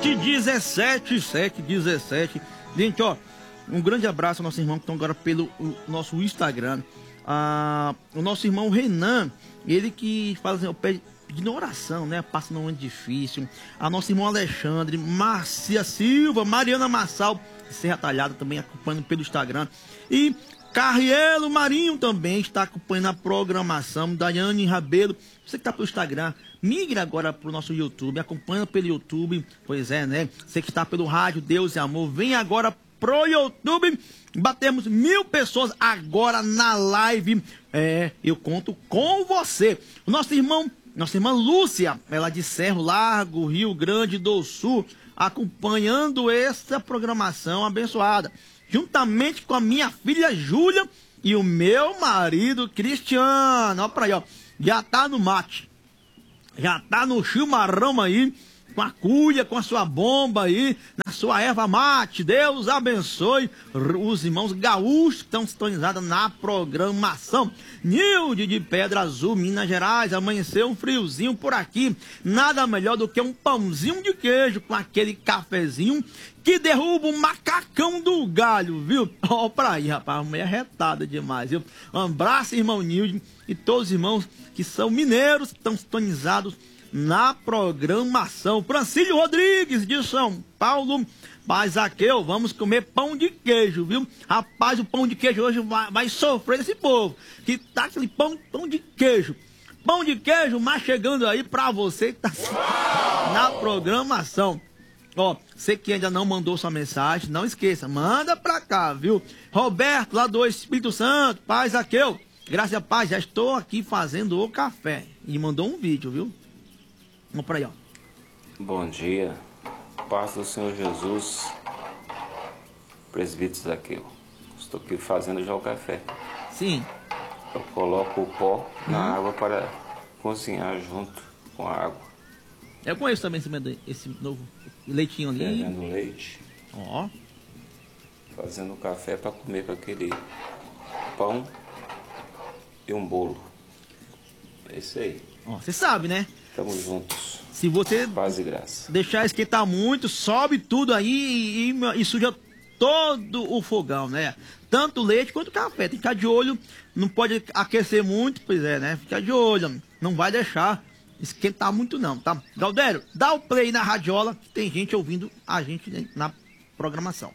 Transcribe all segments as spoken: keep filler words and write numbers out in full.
sete dezessete, sete dezessete. Gente, ó, um grande abraço ao nosso irmão que estão agora pelo nosso Instagram. Ah, o nosso irmão Renan, ele que faz assim, pedindo oração, né? Passa num momento difícil. A nosso irmão Alexandre, Márcia Silva, Mariana Massal, Serra Talhada, também acompanhando pelo Instagram. E Carrielo Marinho também está acompanhando a programação. Daiane Rabelo, você que está pelo Instagram, migre agora para o nosso YouTube, acompanha pelo YouTube. Pois é, né? Você que está pelo rádio Deus e Amor, vem agora pro YouTube. Batemos mil pessoas agora na live. É, eu conto com você. O nosso irmão, nossa irmã Lúcia, ela de Cerro Largo, Rio Grande do Sul, acompanhando essa programação abençoada, juntamente com a minha filha Júlia e o meu marido Cristiano. Olha pra aí, ó. Já tá no mate. Já tá no chimarrão aí, com a cuia, com a sua bomba aí, na sua erva mate. Deus abençoe os irmãos gaúchos que estão sintonizados na programação. Nilde de Pedra Azul, Minas Gerais, amanheceu um friozinho por aqui. Nada melhor do que um pãozinho de queijo com aquele cafezinho que derruba o macacão do galho, viu? Ó, pra aí, rapaz, a mulher retada demais, viu? Um abraço, irmão Nilde, e todos os irmãos que são mineiros, que estão sintonizados na programação. Francílio Rodrigues, de São Paulo. Mas, Zaqueu, vamos comer pão de queijo, viu? Rapaz, o pão de queijo hoje vai, vai sofrer esse povo, que tá aquele pão, pão de queijo. Pão de queijo, mas chegando aí pra você que tá na programação. Ó, você que ainda não mandou sua mensagem, não esqueça, manda pra cá, viu? Roberto, lá do Espírito Santo, Pai Zaqueu, graças a paz, já estou aqui fazendo o café. E mandou um vídeo, viu? Vamos pra aí, ó. Bom dia, paz do Senhor Jesus, presbítero Zaqueu. Estou aqui fazendo já o café. Sim. Eu coloco o pó na Hum. água para cozinhar junto com a água. Eu conheço também esse, esse novo leitinho ali. Fervendo leite. Ó. Fazendo o café para comer com aquele pão e um bolo. É isso aí. Ó, você sabe, né? Estamos juntos. Se você Paz e graça. deixar esquentar muito, sobe tudo aí e, e, e suja todo o fogão, né? Tanto o leite quanto o café. Tem que ficar de olho, não pode aquecer muito, pois é, né? Fica de olho, não vai deixar esquentar muito não, tá? Galdério, dá o play na radiola, que tem gente ouvindo a gente na programação.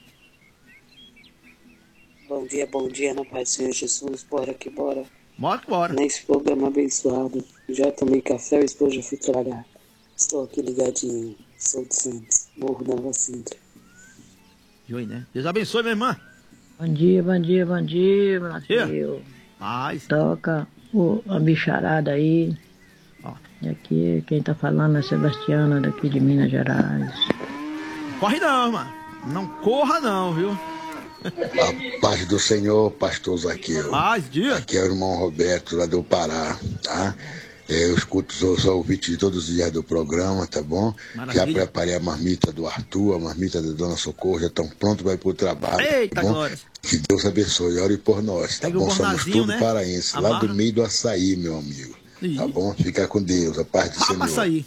Bom dia, bom dia, na paz do Senhor Jesus, bora que bora. Bora que bora. Nesse programa abençoado, já tomei café, o esposo já fui trabalhar. Estou aqui ligadinho, sou de Santos, Morro da Nova Sintra. Oi, né? Deus abençoe, minha irmã. Bom dia, bom dia, bom dia, Brasil. Paz. Toca o, a bicharada aí. Ó. E aqui, quem tá falando é Sebastiana, daqui de Minas Gerais. Corre não, irmã. Não corra não, viu? A paz do Senhor, pastor Zaqueu. Paz, dia. Aqui é o irmão Roberto, lá do Pará, tá? Eu escuto os ouvintes todos os dias do programa, tá bom? Maravilha. Já preparei a marmita do Arthur, a marmita da Dona Socorro, já estão prontos para ir pro trabalho. Eita, tá bom? glória. Que Deus abençoe, ore por nós, tá Pega bom? o Somos bornazinho, tudo né? paraense, lá Amarra. do meio do Açaí, meu amigo. Ih. Tá bom? Fica com Deus, a paz do Vá pra Senhor. sair.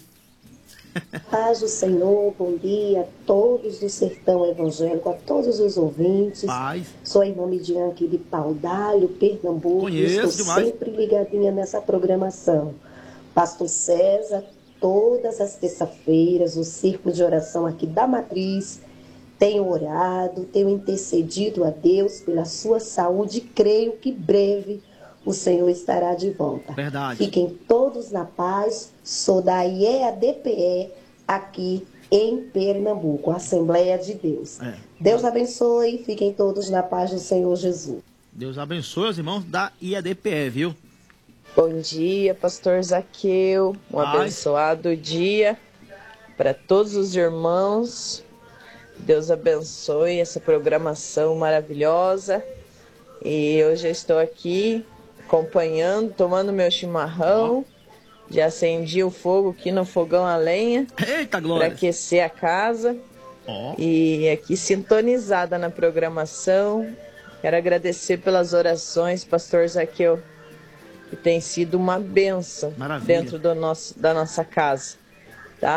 Paz do Senhor, bom dia a todos do Sertão Evangélico, a todos os ouvintes. Paz. Sou a irmã Midian aqui de Paudalho, Pernambuco. Conheço Estou demais. sempre ligadinha nessa programação. Pastor César, todas as terças-feiras, o círculo de oração aqui da Matriz, tenho orado, tenho intercedido a Deus pela sua saúde e creio que breve o Senhor estará de volta. Verdade. Fiquem todos na paz. Sou da I E A D P E aqui em Pernambuco, Assembleia de Deus. É. Deus abençoe, fiquem todos na paz do Senhor Jesus. Deus abençoe os irmãos da I A D P E, viu? Bom dia, pastor Zaqueu. Um Paz. abençoado dia para todos os irmãos. Deus abençoe essa programação maravilhosa. E eu já estou aqui acompanhando, tomando meu chimarrão. Já acendi o fogo aqui no fogão a lenha. Eita, para glória. aquecer a casa. Ó. E aqui sintonizada na programação. Quero agradecer pelas orações, pastor Zaqueu, que tem sido uma bênção Maravilha. dentro do nosso, da nossa casa, tá?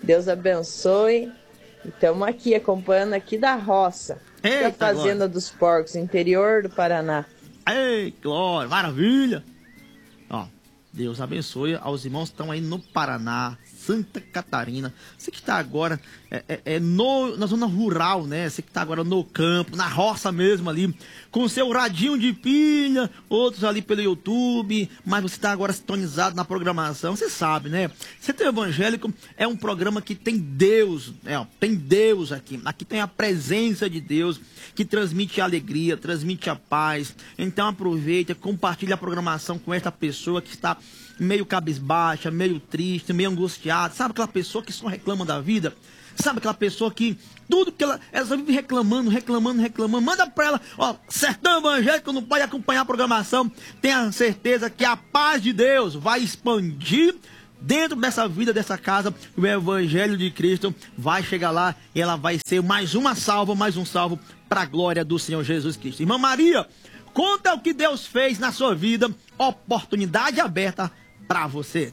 Deus abençoe. Estamos aqui acompanhando aqui da roça, Eita, da Fazenda glória. dos Porcos, interior do Paraná. Ei, glória, maravilha. Ó, Deus abençoe aos irmãos que estão aí no Paraná, Santa Catarina. Você que está agora é, é, é no, na zona rural, né? Você que está agora no campo, na roça mesmo ali, com o seu radinho de pilha, outros ali pelo YouTube, mas você está agora sintonizado na programação. Você sabe, né? Centro Evangélico é um programa que tem Deus, né? Ó, tem Deus aqui. Aqui tem a presença de Deus, que transmite a alegria, transmite a paz. Então aproveita, compartilha a programação com esta pessoa que está meio cabisbaixa, meio triste, meio angustiada. Sabe aquela pessoa que só reclama da vida? Sabe aquela pessoa que tudo que ela, ela só vive reclamando, reclamando, reclamando. Manda pra ela, ó, Sertão Evangélico não pode acompanhar a programação. Tenha certeza que a paz de Deus vai expandir dentro dessa vida, dessa casa. O Evangelho de Cristo vai chegar lá e ela vai ser mais uma salva, mais um salvo para a glória do Senhor Jesus Cristo. Irmã Maria, conta o que Deus fez na sua vida. Oportunidade aberta para você.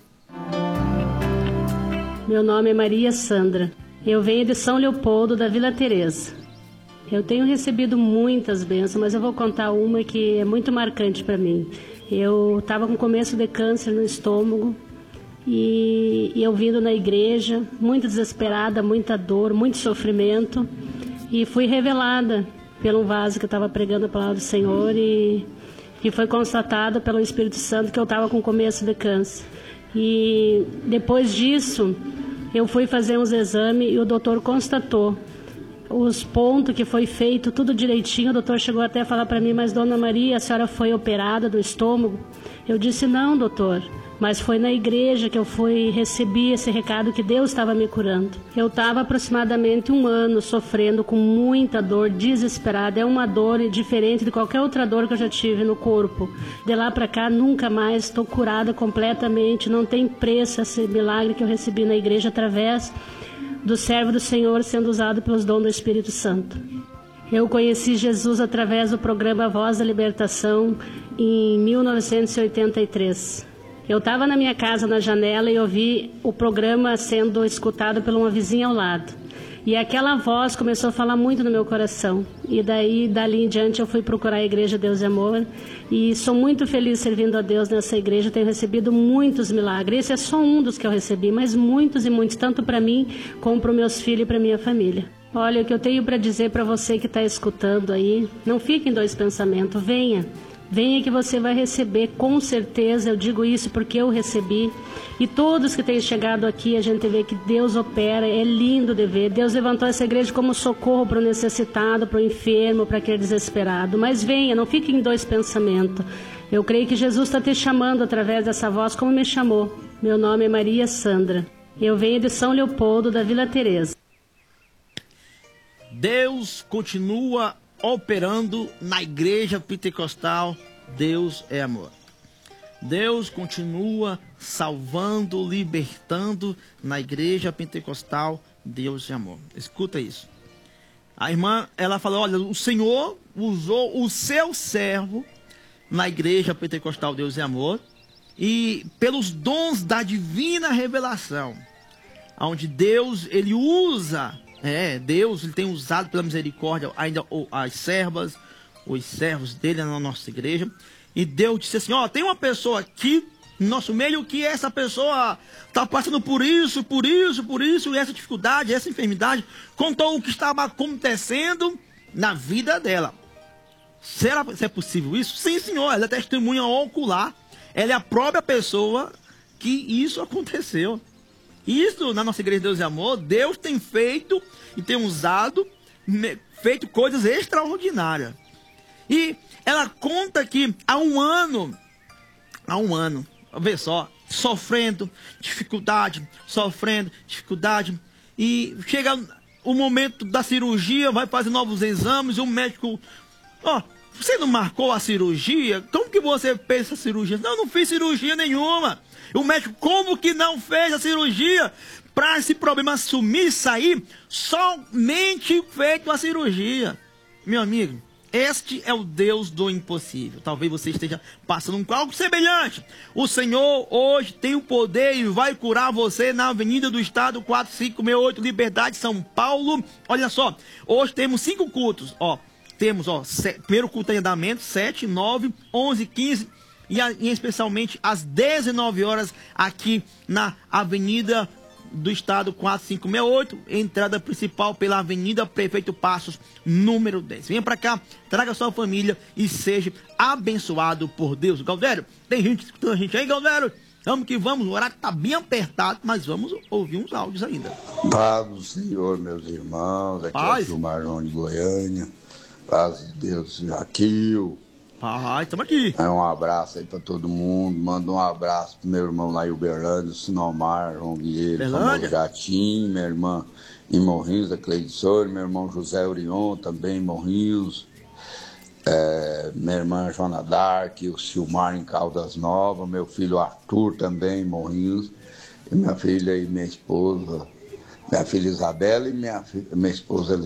Meu nome é Maria Sandra. Eu venho de São Leopoldo, da Vila Teresa. Eu tenho recebido muitas bênçãos, mas eu vou contar uma que é muito marcante para mim. Eu estava com começo de câncer no estômago e, e eu vindo na igreja, muito desesperada, muita dor, muito sofrimento, e fui revelada pelo vaso que eu estava pregando a palavra do Senhor e, e foi constatado pelo Espírito Santo que eu estava com começo de câncer. E depois disso, eu fui fazer uns exames e o doutor constatou os pontos que foi feito, tudo direitinho. O doutor chegou até a falar para mim, mas dona Maria, a senhora foi operada do estômago? Eu disse, não, doutor, mas foi na igreja que eu fui receber esse recado que Deus estava me curando. Eu estava aproximadamente um ano sofrendo com muita dor, desesperada. É uma dor diferente de qualquer outra dor que eu já tive no corpo. De lá para cá, nunca mais estou curada completamente. Não tem preço esse milagre que eu recebi na igreja através do servo do Senhor sendo usado pelos dons do Espírito Santo. Eu conheci Jesus através do programa Voz da Libertação em mil novecentos e oitenta e três. Eu estava na minha casa, na janela, e ouvi o programa sendo escutado por uma vizinha ao lado. E aquela voz começou a falar muito no meu coração. E daí, dali em diante, eu fui procurar a Igreja Deus e Amor. E sou muito feliz servindo a Deus nessa igreja. Tenho recebido muitos milagres. Esse é só um dos que eu recebi, mas muitos e muitos, tanto para mim como para os meus filhos e para minha família. Olha, o que eu tenho para dizer para você que está escutando aí, não fique em dois pensamentos, venha. Venha que você vai receber, com certeza, eu digo isso porque eu recebi. E todos que têm chegado aqui, a gente vê que Deus opera, é lindo de ver. Deus levantou essa igreja como socorro para o necessitado, para o enfermo, para aquele desesperado. Mas venha, não fique em dois pensamentos. Eu creio que Jesus está te chamando através dessa voz, como me chamou. Meu nome é Maria Sandra. Eu venho de São Leopoldo, da Vila Teresa. Deus continua operando na igreja pentecostal. Deus é amor. Deus continua salvando, libertando na igreja pentecostal. Deus é amor. Escuta isso. A irmã, ela falou, olha, o Senhor usou o seu servo na igreja pentecostal Deus é amor, e pelos dons da divina revelação, onde Deus, ele usa É, Deus ele tem usado pela misericórdia ainda as servas, os servos dele na nossa igreja. E Deus disse assim, ó, tem uma pessoa aqui no nosso meio que essa pessoa está passando por isso, por isso, por isso, e essa dificuldade, essa enfermidade. Contou o que estava acontecendo na vida dela. Será que é possível isso? Sim, senhor, ela é testemunha ocular. Ela é a própria pessoa que isso aconteceu. Isso na nossa igreja Deus e Amor, Deus tem feito e tem usado, feito coisas extraordinárias. E ela conta que há um ano, há um ano, vê só, sofrendo dificuldade, sofrendo dificuldade, e chega o momento da cirurgia, vai fazer novos exames, e o médico, ó, oh, você não marcou a cirurgia? Como que você fez essa cirurgia? Não, não fiz cirurgia nenhuma. O médico, como que não fez a cirurgia? Para esse problema sumir, sair, somente feito a cirurgia. Meu amigo, Este é o Deus do impossível. Talvez você esteja passando com algo semelhante. O Senhor hoje tem o poder e vai curar você na Avenida do Estado, quatro cinco seis oito, Liberdade, São Paulo. Olha só, hoje temos cinco cultos, ó. Temos, ó, set, primeiro culto em andamento, sete, nove, onze, quinze e, a, e especialmente às dezenove horas aqui na Avenida do Estado quatro cinco seis oito, entrada principal pela Avenida Prefeito Passos, número dez. Venha pra cá, traga sua família e seja abençoado por Deus. Galdério, tem gente escutando a gente aí, Galdério? Vamos que vamos, o horário tá bem apertado, mas vamos ouvir uns áudios ainda. Paz do Senhor, meus irmãos, aqui Paz. É o Gilmar João de Goiânia, paz de Deus, Jaquil. Pai, estamos aqui. É, um abraço aí pra todo mundo. Manda um abraço pro meu irmão lá em Uberlândia, Sinomar, João Vieira, famoso Gatinho, minha irmã em Morrinhos, a Cleide Soura, meu irmão José Orion, também em Morrinhos, é, minha irmã Joana Dark, o Silmar em Caldas Novas, meu filho Arthur também em Morrinhos, e minha filha e minha esposa, minha filha Isabela e minha, minha esposa